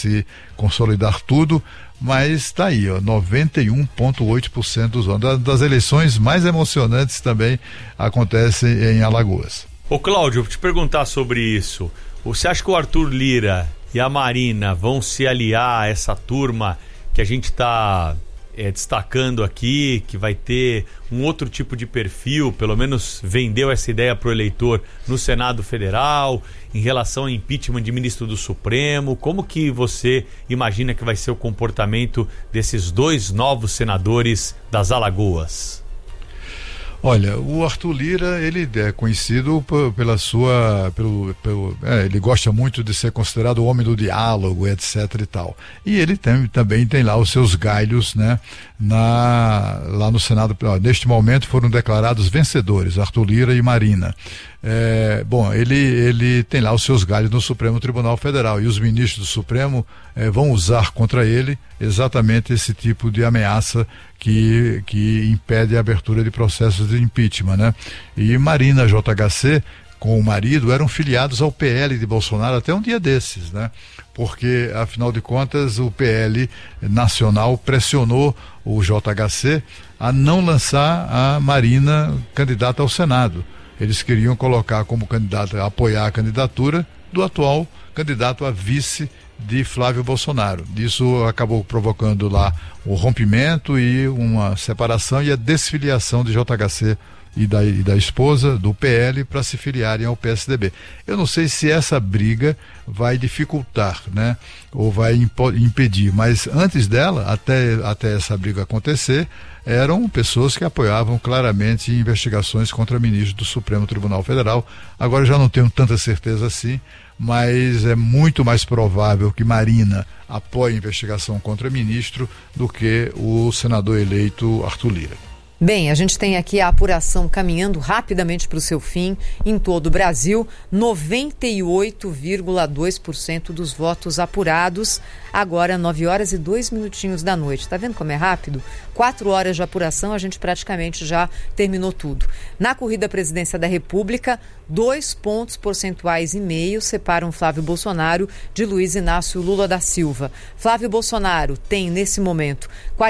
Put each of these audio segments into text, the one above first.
se consolidar tudo, mas está aí, 91,8% dos votos. Das eleições mais emocionantes também acontecem em Alagoas. Ô Cláudio, eu vou te perguntar sobre isso. Você acha que o Arthur Lira e a Marina vão se aliar a essa turma que a gente está destacando aqui, que vai ter um outro tipo de perfil, pelo menos vendeu essa ideia para o eleitor no Senado Federal, em relação ao impeachment de ministro do Supremo? Como que você imagina que vai ser o comportamento desses dois novos senadores das Alagoas? Olha, o Arthur Lira, ele é conhecido pela sua... ele gosta muito de ser considerado o homem do diálogo, etc e tal. E ele também tem lá os seus galhos, né, lá no Senado. Neste momento foram declarados vencedores, Arthur Lira e Marina. Ele tem lá os seus galhos no Supremo Tribunal Federal, e os ministros do Supremo vão usar contra ele exatamente esse tipo de ameaça que impede a abertura de processos de impeachment, né? E Marina JHC, com o marido, eram filiados ao PL de Bolsonaro até um dia desses, né? Porque, afinal de contas, o PL nacional pressionou o JHC a não lançar a Marina candidata ao Senado. Eles queriam colocar como candidata, apoiar a candidatura do atual candidato a vice de Flávio Bolsonaro. Isso acabou provocando lá o rompimento e uma separação e a desfiliação de JHC e da esposa do PL para se filiarem ao PSDB. Eu não sei se essa briga vai dificultar, né, ou vai impedir, mas antes dela, até essa briga acontecer, eram pessoas que apoiavam claramente investigações contra ministros do Supremo Tribunal Federal. Agora já não tenho tanta certeza assim, mas é muito mais provável que Marina apoie a investigação contra ministro do que o senador eleito Arthur Lira. Bem, a gente tem aqui a apuração caminhando rapidamente para o seu fim em todo o Brasil. 98,2% dos votos apurados. Agora, 9 horas e 2 minutinhos da noite. Tá vendo como é rápido? 4 horas de apuração, a gente praticamente já terminou tudo. Na corrida à presidência da República, 2 pontos percentuais e meio separam Flávio Bolsonaro de Luiz Inácio Lula da Silva. Flávio Bolsonaro tem, nesse momento,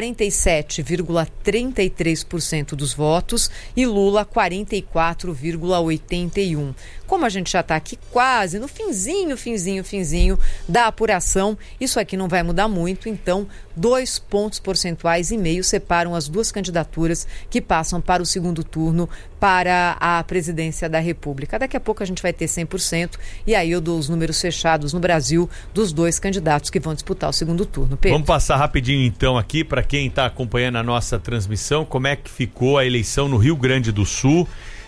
47,33% dos votos e Lula 44,81%. Como a gente já está aqui quase no finzinho da apuração, isso aqui não vai mudar muito, então 2 pontos percentuais e meio separam as duas candidaturas que passam para o segundo turno para a presidência da República. Daqui a pouco a gente vai ter 100% e aí eu dou os números fechados no Brasil dos dois candidatos que vão disputar o segundo turno. Pedro. Vamos passar rapidinho então aqui para quem está acompanhando a nossa transmissão, como é que ficou a eleição no Rio Grande do Sul.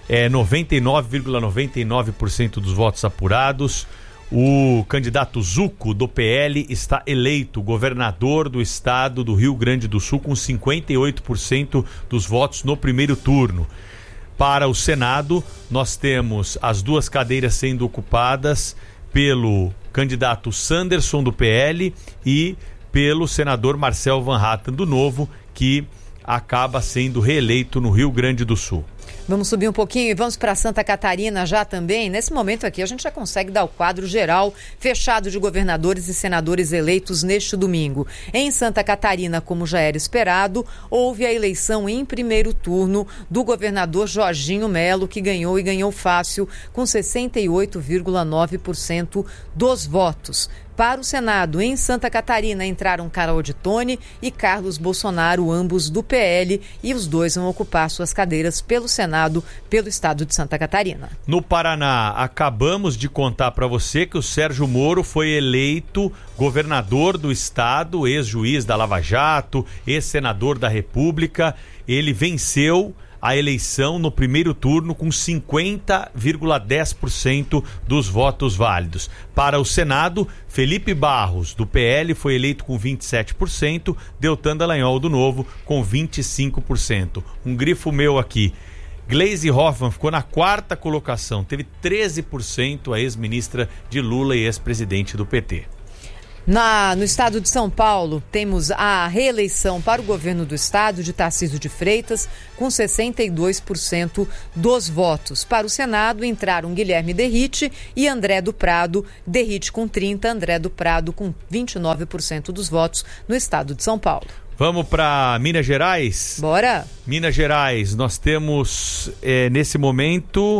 99,99% dos votos apurados. O candidato Zucco, do PL, está eleito governador do estado do Rio Grande do Sul com 58% dos votos no primeiro turno. Para o Senado, nós temos as duas cadeiras sendo ocupadas pelo candidato Sanderson, do PL, e pelo senador Marcel Van Hatten, do Novo, que acaba sendo reeleito no Rio Grande do Sul. Vamos subir um pouquinho e vamos para Santa Catarina já também. Nesse momento aqui a gente já consegue dar o quadro geral fechado de governadores e senadores eleitos neste domingo. Em Santa Catarina, como já era esperado, houve a eleição em primeiro turno do governador Jorginho Melo, que ganhou e ganhou fácil com 68,9% dos votos. Para o Senado, em Santa Catarina, entraram Carol Dittoni e Carlos Bolsonaro, ambos do PL, e os dois vão ocupar suas cadeiras pelo Senado, pelo estado de Santa Catarina. No Paraná, acabamos de contar para você que o Sérgio Moro foi eleito governador do estado, ex-juiz da Lava Jato, ex-senador da República. Ele venceu a eleição no primeiro turno com 50,10% dos votos válidos. Para o Senado, Felipe Barros, do PL, foi eleito com 27%, Deltan Dallagnol, do Novo, com 25%. Um grifo meu aqui. Gleisi Hoffmann ficou na quarta colocação, teve 13%, a ex-ministra de Lula e ex-presidente do PT. No estado de São Paulo, temos a reeleição para o governo do estado de Tarcísio de Freitas, com 62% dos votos. Para o Senado, entraram Guilherme Derrite e André do Prado. Derrite com 30%, André do Prado com 29% dos votos no estado de São Paulo. Vamos para Minas Gerais? Bora! Minas Gerais, nós temos, nesse momento,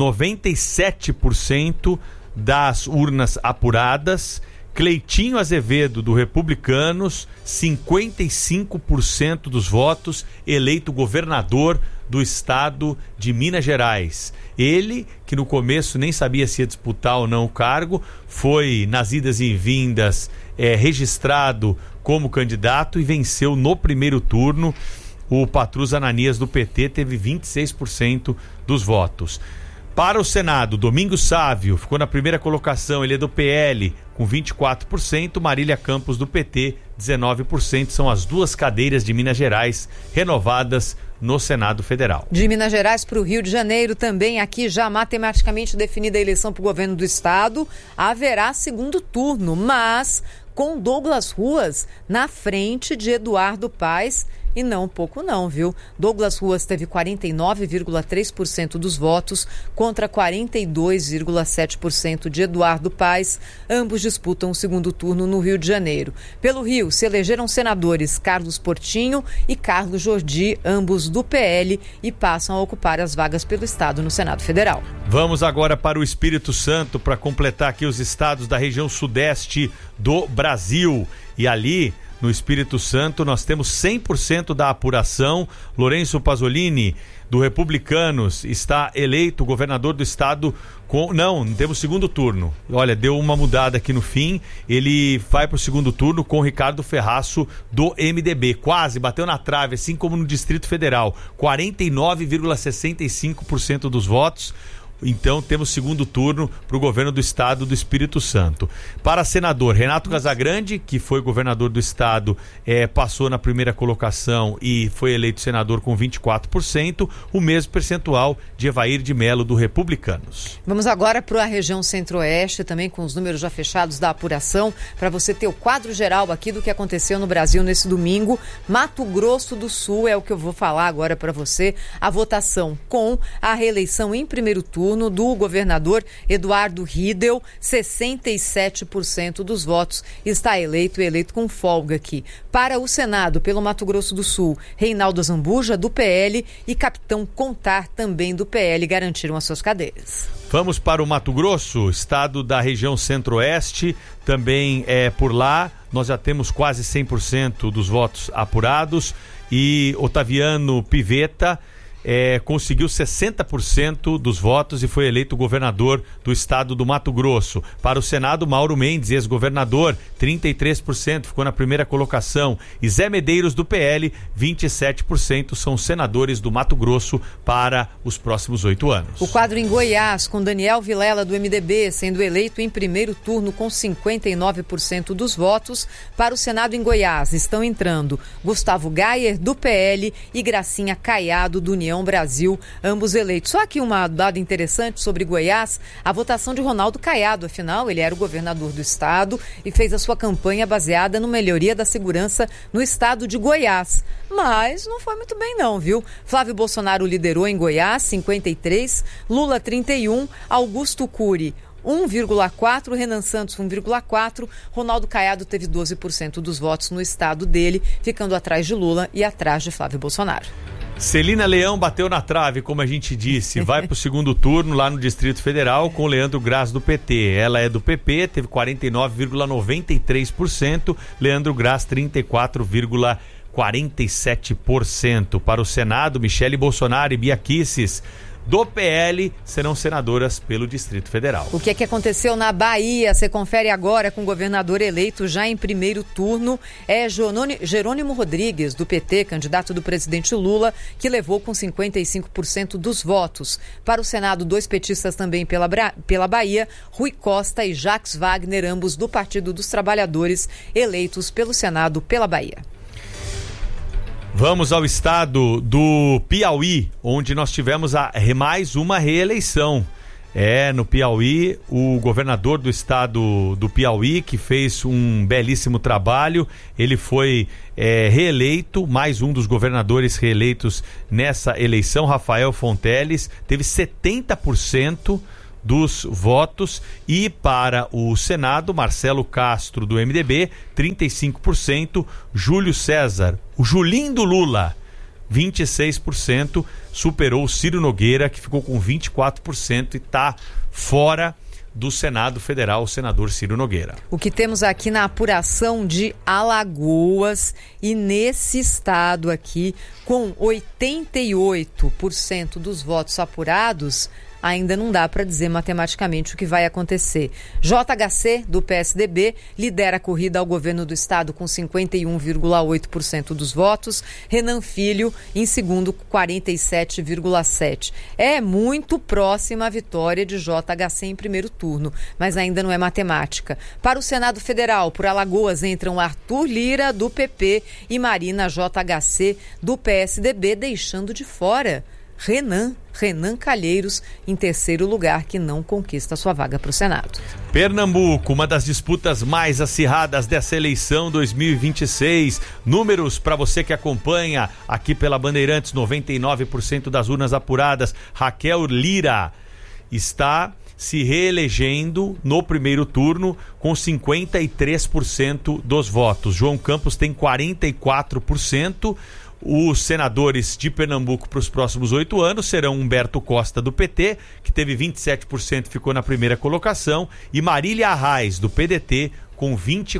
97% das urnas apuradas. Cleitinho Azevedo, do Republicanos, 55% dos votos, eleito governador do estado de Minas Gerais. Ele, que no começo nem sabia se ia disputar ou não o cargo, foi nas idas e vindas registrado como candidato e venceu no primeiro turno. O Patrus Ananias, do PT, teve 26% dos votos. Para o Senado, Domingos Sávio ficou na primeira colocação, ele é do PL, com 24%, Marília Campos, do PT, 19%. São as duas cadeiras de Minas Gerais renovadas no Senado Federal. De Minas Gerais para o Rio de Janeiro, também aqui já matematicamente definida a eleição para o governo do estado, haverá segundo turno, mas com Douglas Ruas na frente de Eduardo Paes. E não pouco não, viu? Douglas Ruas teve 49,3% dos votos contra 42,7% de Eduardo Paes. Ambos disputam o segundo turno no Rio de Janeiro. Pelo Rio, se elegeram senadores Carlos Portinho e Carlos Jordi, ambos do PL, e passam a ocupar as vagas pelo estado no Senado Federal. Vamos agora para o Espírito Santo para completar aqui os estados da região sudeste do Brasil. E ali, no Espírito Santo, nós temos 100% da apuração. Lourenço Pasolini, do Republicanos, está eleito governador do estado com... Não temos segundo turno. Olha, deu uma mudada aqui no fim. Ele vai para o segundo turno com o Ricardo Ferraço, do MDB. Quase, bateu na trave, assim como no Distrito Federal. 49,65% dos votos. Então temos segundo turno para o governo do estado do Espírito Santo. Para senador, Renato Casagrande, que foi governador do estado, passou na primeira colocação e foi eleito senador com 24%, o mesmo percentual de Evair de Mello, do Republicanos. Vamos agora para a região centro-oeste, também com os números já fechados da apuração, para você ter o quadro geral aqui do que aconteceu no Brasil nesse domingo. Mato Grosso do Sul é o que eu vou falar agora para você. A votação com a reeleição em primeiro turno do governador Eduardo Riedel, 67% dos votos, está eleito com folga aqui. Para o Senado, pelo Mato Grosso do Sul, Reinaldo Azambuja, do PL, e Capitão Contar, também do PL, garantiram as suas cadeiras. Vamos para o Mato Grosso, estado da região centro-oeste, também por lá nós já temos quase 100% dos votos apurados, e Otaviano Pivetta conseguiu 60% dos votos e foi eleito governador do estado do Mato Grosso. Para o Senado, Mauro Mendes, ex-governador, 33%, ficou na primeira colocação. E Zé Medeiros, do PL, 27%, são senadores do Mato Grosso para os próximos 8 anos. O quadro em Goiás, com Daniel Vilela, do MDB, sendo eleito em primeiro turno com 59% dos votos. Para o Senado em Goiás, estão entrando Gustavo Gayer, do PL, e Gracinha Caiado, do União Brasil, ambos eleitos. Só aqui uma dada interessante sobre Goiás, a votação de Ronaldo Caiado, afinal, ele era o governador do estado e fez a sua campanha baseada no melhoria da segurança no estado de Goiás. Mas não foi muito bem não, viu? Flávio Bolsonaro liderou em Goiás, 53%, Lula 31%, Augusto Cury 1,4%, Renan Santos 1,4%, Ronaldo Caiado teve 12% dos votos no estado dele, ficando atrás de Lula e atrás de Flávio Bolsonaro. Celina Leão bateu na trave, como a gente disse, vai para o segundo turno lá no Distrito Federal com Leandro Graz, do PT. Ela é do PP, teve 49,93%, Leandro Graz 34,47%. Para o Senado, Michele Bolsonaro e Bia Kicis, do PL, serão senadoras pelo Distrito Federal. O que é que aconteceu na Bahia? Você confere agora com o governador eleito já em primeiro turno. É Jerônimo Rodrigues, do PT, candidato do presidente Lula, que levou com 55% dos votos. Para o Senado, 2 petistas também pela Bahia, Rui Costa e Jacques Wagner, ambos do Partido dos Trabalhadores, eleitos pelo Senado pela Bahia. Vamos ao estado do Piauí, onde nós tivemos mais uma reeleição. No Piauí, o governador do estado do Piauí, que fez um belíssimo trabalho, ele foi reeleito, mais um dos governadores reeleitos nessa eleição, Rafael Fonteles, teve 70% dos votos, e para o Senado, Marcelo Castro do MDB, 35%, Júlio César, o Julinho do Lula, 26%, superou o Ciro Nogueira, que ficou com 24% e está fora do Senado Federal, o senador Ciro Nogueira. O que temos aqui na apuração de Alagoas, e nesse estado aqui, com 88% dos votos apurados, ainda não dá para dizer matematicamente o que vai acontecer. JHC, do PSDB, lidera a corrida ao governo do estado com 51,8% dos votos. Renan Filho, em segundo, 47,7%. É muito próxima a vitória de JHC em primeiro turno, mas ainda não é matemática. Para o Senado Federal, por Alagoas, entram Arthur Lira, do PP, e Marina JHC, do PSDB, deixando de fora Renan Calheiros, em terceiro lugar, que não conquista sua vaga para o Senado. Pernambuco, uma das disputas mais acirradas dessa eleição 2026. Números para você que acompanha aqui pela Bandeirantes: 99% das urnas apuradas. Raquel Lira está se reelegendo no primeiro turno com 53% dos votos. João Campos tem 44%. Os senadores de Pernambuco para os próximos 8 anos serão Humberto Costa, do PT, que teve 27% e ficou na primeira colocação, e Marília Arraes, do PDT, com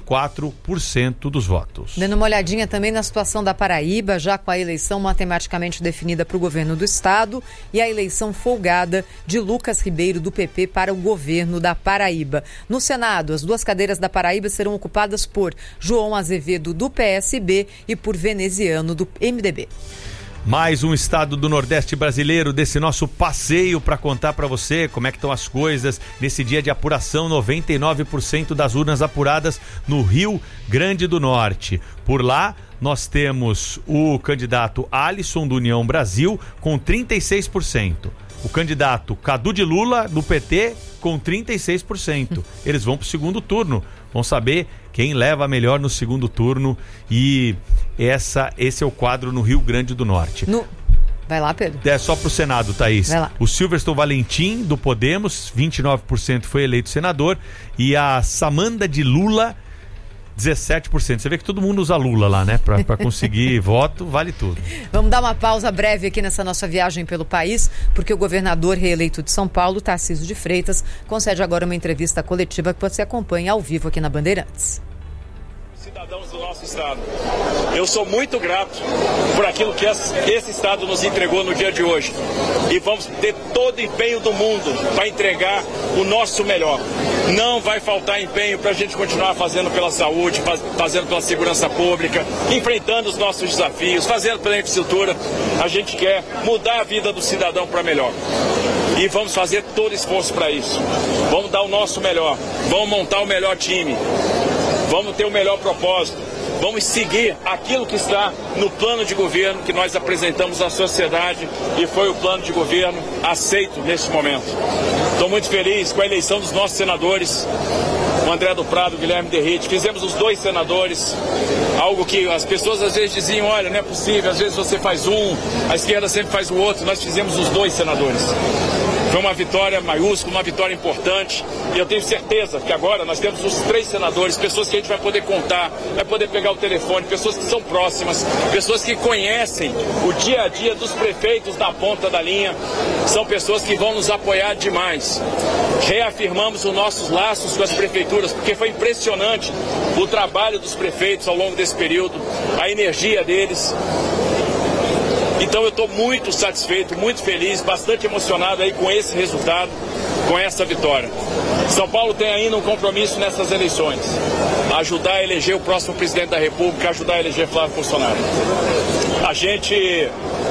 24% dos votos. Dando uma olhadinha também na situação da Paraíba, já com a eleição matematicamente definida para o governo do estado e a eleição folgada de Lucas Ribeiro, do PP, para o governo da Paraíba. No Senado, as duas cadeiras da Paraíba serão ocupadas por João Azevedo, do PSB, e por Veneziano, do MDB. Mais um estado do Nordeste brasileiro desse nosso passeio para contar para você como é que estão as coisas nesse dia de apuração. 99% das urnas apuradas no Rio Grande do Norte. Por lá, nós temos o candidato Alisson, do União Brasil, com 36%. O candidato Cadu de Lula, do PT, com 36%. Eles vão para o segundo turno. Vamos saber quem leva melhor no segundo turno, e esse é o quadro no Rio Grande do Norte. Vai lá, Pedro. É só pro Senado, Thaís. Vai lá. O Silverstone Valentim, do Podemos, 29% foi eleito senador, e a Samanda de Lula, 17%. Você vê que todo mundo usa Lula lá, né? Pra conseguir voto, vale tudo. Vamos dar uma pausa breve aqui nessa nossa viagem pelo país, porque o governador reeleito de São Paulo, Tarcísio de Freitas, concede agora uma entrevista coletiva que você acompanha ao vivo aqui na Bandeirantes. Cidadãos do nosso estado, eu sou muito grato por aquilo que esse estado nos entregou no dia de hoje, e vamos ter todo o empenho do mundo para entregar o nosso melhor. Não vai faltar empenho para a gente continuar fazendo pela saúde, fazendo pela segurança pública, enfrentando os nossos desafios, fazendo pela infraestrutura. A gente quer mudar a vida do cidadão para melhor, e vamos fazer todo esforço para isso. Vamos dar o nosso melhor, vamos montar o melhor time, vamos ter o melhor propósito, vamos seguir aquilo que está no plano de governo que nós apresentamos à sociedade, e foi o plano de governo aceito neste momento. Estou muito feliz com a eleição dos nossos senadores, o André do Prado, o Guilherme Derrite. Fizemos os 2 senadores, algo que as pessoas às vezes diziam: olha, não é possível, às vezes você faz um, a esquerda sempre faz o outro. Nós fizemos os 2 senadores. Foi uma vitória maiúscula, uma vitória importante, e eu tenho certeza que agora nós temos os 3 senadores, pessoas que a gente vai poder contar, vai poder pegar o telefone, pessoas que são próximas, pessoas que conhecem o dia a dia dos prefeitos na ponta da linha, são pessoas que vão nos apoiar demais. Reafirmamos os nossos laços com as prefeituras, porque foi impressionante o trabalho dos prefeitos ao longo desse período, a energia deles. Então eu estou muito satisfeito, muito feliz, bastante emocionado aí com esse resultado, com essa vitória. São Paulo tem ainda um compromisso nessas eleições: ajudar a eleger o próximo presidente da República, ajudar a eleger Flávio Bolsonaro. A gente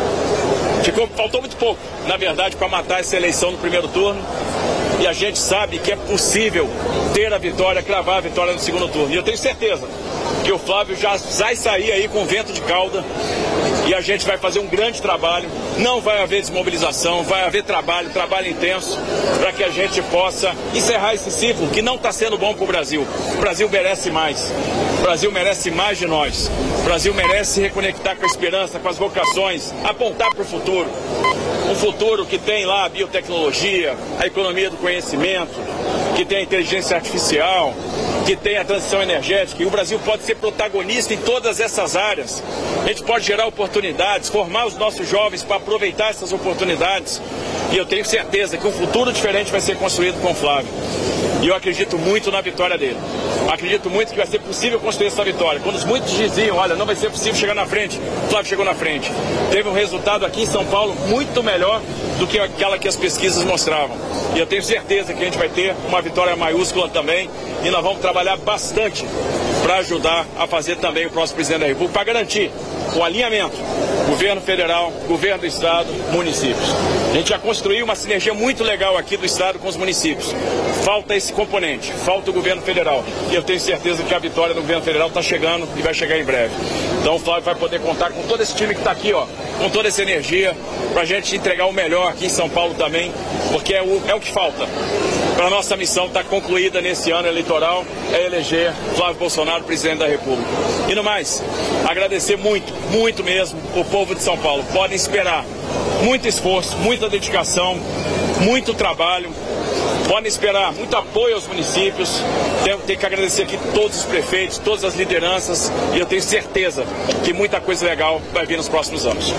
faltou muito pouco, na verdade, para matar essa eleição no primeiro turno, e a gente sabe que é possível ter a vitória, cravar a vitória no segundo turno. E eu tenho certeza que o Flávio já vai sair aí com vento de cauda, e a gente vai fazer um grande trabalho. Não vai haver desmobilização, vai haver trabalho intenso, para que a gente possa encerrar esse ciclo que não está sendo bom para o Brasil. O Brasil merece mais. O Brasil merece mais de nós. O Brasil merece se reconectar com a esperança, com as vocações, apontar para o futuro. Um futuro que tem lá a biotecnologia, a economia do conhecimento, que tem a inteligência artificial, que tem a transição energética, e o Brasil pode ser protagonista em todas essas áreas. A gente pode gerar oportunidades, formar os nossos jovens para aproveitar essas oportunidades, e eu tenho certeza que um futuro diferente vai ser construído com o Flávio. E eu acredito muito na vitória dele. Acredito muito que vai ser possível construir essa vitória. Quando muitos diziam, olha, não vai ser possível chegar na frente, o Flávio chegou na frente. Teve um resultado aqui em São Paulo muito melhor do que aquela que as pesquisas mostravam. E eu tenho certeza que a gente vai ter uma vitória maiúscula também, e nós vamos trabalhar bastante para ajudar a fazer também o próximo presidente da República, para garantir o alinhamento, governo federal, governo do estado, municípios. A gente já construiu uma sinergia muito legal aqui do estado com os municípios. Falta esse componente, falta o governo federal. E eu tenho certeza que a vitória do governo federal está chegando e vai chegar em breve. Então o Flávio vai poder contar com todo esse time que está aqui, ó, com toda essa energia, para a gente entregar o melhor aqui em São Paulo também, porque é o que falta. Para a nossa missão estar concluída nesse ano eleitoral, é eleger Flávio Bolsonaro presidente da República. E no mais, agradecer muito, muito mesmo o povo de São Paulo. Podem esperar muito esforço, muita dedicação, muito trabalho. Podem esperar muito apoio aos municípios. Tenho que agradecer aqui todos os prefeitos, todas as lideranças, e eu tenho certeza que muita coisa legal vai vir nos próximos anos.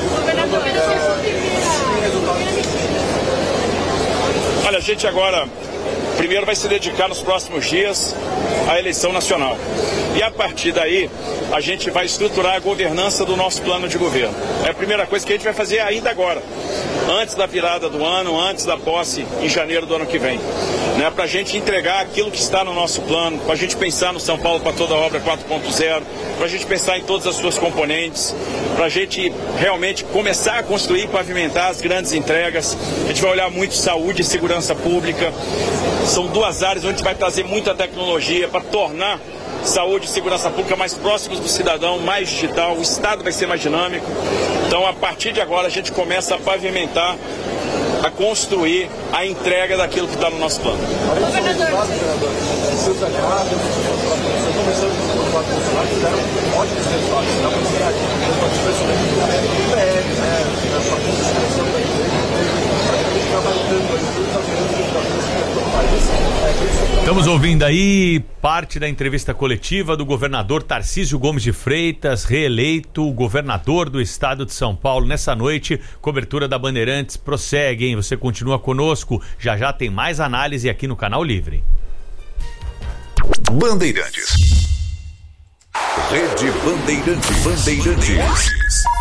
Olha, a gente agora primeiro vai se dedicar nos próximos dias à eleição nacional. E a partir daí, a gente vai estruturar a governança do nosso plano de governo. É a primeira coisa que a gente vai fazer ainda agora, antes da virada do ano, antes da posse em janeiro do ano que vem. Para a gente entregar aquilo que está no nosso plano, para a gente pensar no São Paulo para toda a obra 4.0, para a gente pensar em todas as suas componentes, para a gente realmente começar a construir e pavimentar as grandes entregas. A gente vai olhar muito saúde e segurança pública. São duas áreas onde a gente vai trazer muita tecnologia para tornar saúde e segurança pública mais próximos do cidadão, mais digital, o Estado vai ser mais dinâmico. Então, a partir de agora, a gente começa a pavimentar, a construir a entrega daquilo que está no nosso plano. Estamos ouvindo aí parte da entrevista coletiva do governador Tarcísio Gomes de Freitas, reeleito governador do estado de São Paulo. Nessa noite, cobertura da Bandeirantes prossegue, hein? Você continua conosco, já já tem mais análise aqui no Canal Livre. Bandeirantes. Rede Bandeirantes.